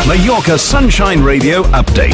Mallorca Sunshine Radio update.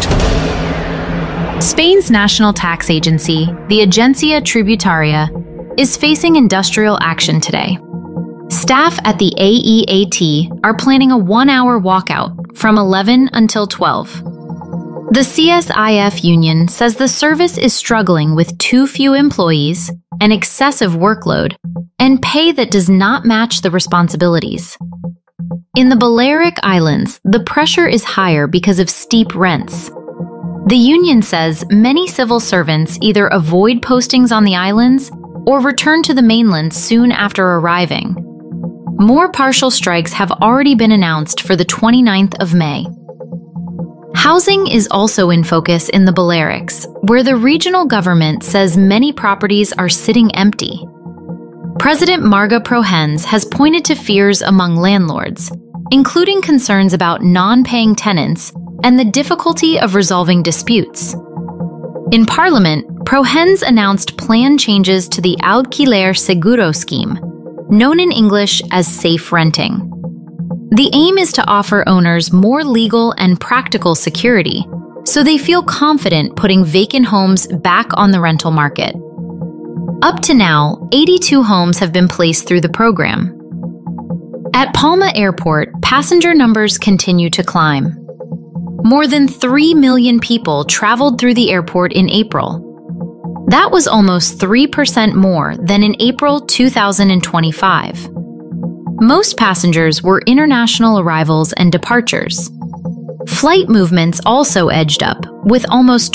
Spain's national tax agency, the Agencia Tributaria, is facing industrial action today. Staff at the AEAT are planning a 1-hour walkout from 11 until 12. The CSIF union says the service is struggling with too few employees, an excessive workload, and pay that does not match the responsibilities. In the Balearic Islands, the pressure is higher because of steep rents. The union says many civil servants either avoid postings on the islands or return to the mainland soon after arriving. More partial strikes have already been announced for the 29th of May. Housing is also in focus in the Balearics, where the regional government says many properties are sitting empty. President Marga Prohens has pointed to fears among landlords, including concerns about non-paying tenants and the difficulty of resolving disputes. In Parliament, Prohens announced planned changes to the Alquiler Seguro scheme, known in English as safe renting. The aim is to offer owners more legal and practical security, so they feel confident putting vacant homes back on the rental market. Up to now, 82 homes have been placed through the program. At Palma Airport, passenger numbers continue to climb. More than 3 million people traveled through the airport in April. That was almost 3% more than in April 2025. Most passengers were international arrivals and departures. Flight movements also edged up, with almost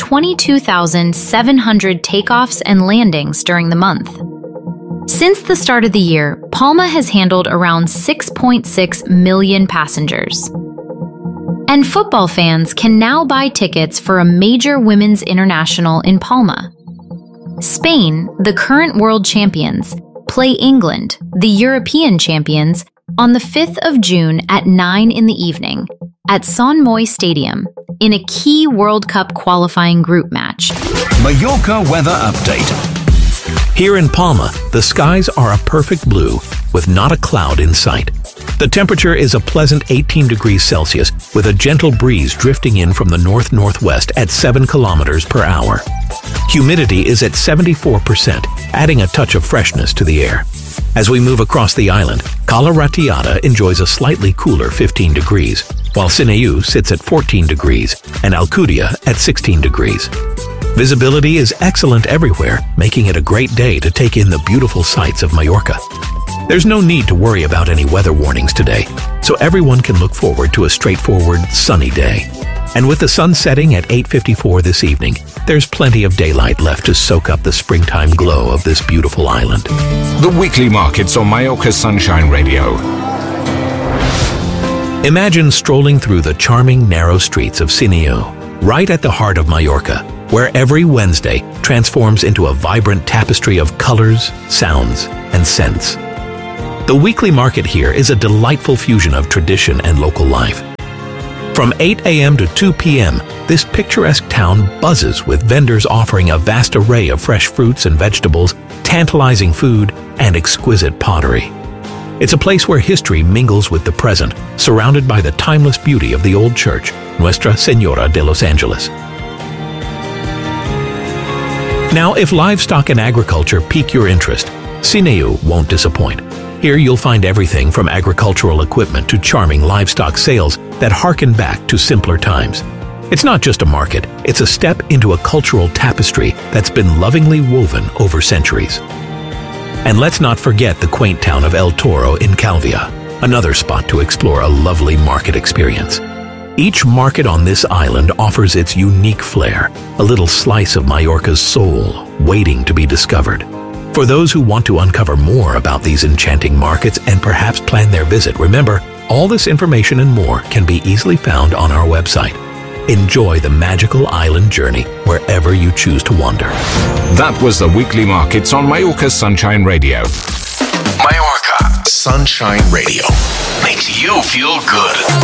22,700 takeoffs and landings during the month. Since the start of the year, Palma has handled around 6.6 million passengers. And football fans can now buy tickets for a major women's international in Palma. Spain, the current world champions, play England, the European champions, on the 5th of June at 9 in the evening at Son Moix Stadium in a key World Cup qualifying group match. Mallorca weather update. Here in Palma, the skies are a perfect blue with not a cloud in sight. The temperature is a pleasant 18 degrees Celsius with a gentle breeze drifting in from the north-northwest at 7 kilometers per hour. Humidity is at 74%, adding a touch of freshness to the air. As we move across the island, Cala Ratllada enjoys a slightly cooler 15 degrees, while Sineu sits at 14 degrees and Alcudia at 16 degrees. Visibility is excellent everywhere, making it a great day to take in the beautiful sights of Mallorca. There's no need to worry about any weather warnings today, so everyone can look forward to a straightforward, sunny day. And with the sun setting at 8:54 this evening, there's plenty of daylight left to soak up the springtime glow of this beautiful island. The weekly markets on Mallorca Sunshine Radio. Imagine strolling through the charming, narrow streets of Sineu, right at the heart of Mallorca, where every Wednesday transforms into a vibrant tapestry of colors, sounds, and scents. The weekly market here is a delightful fusion of tradition and local life. From 8 a.m. to 2 p.m., this picturesque town buzzes with vendors offering a vast array of fresh fruits and vegetables, tantalizing food, and exquisite pottery. It's a place where history mingles with the present, surrounded by the timeless beauty of the old church, Nuestra Señora de los Angeles. Now, if livestock and agriculture pique your interest, Sineu won't disappoint. Here you'll find everything from agricultural equipment to charming livestock sales that harken back to simpler times. It's not just a market, it's a step into a cultural tapestry that's been lovingly woven over centuries. And let's not forget the quaint town of El Toro in Calvia, another spot to explore a lovely market experience. Each market on this island offers its unique flair, a little slice of Mallorca's soul waiting to be discovered. For those who want to uncover more about these enchanting markets and perhaps plan their visit, remember, all this information and more can be easily found on our website. Enjoy the magical island journey wherever you choose to wander. That was the weekly markets on Mallorca Sunshine Radio. Mallorca Sunshine Radio makes you feel good.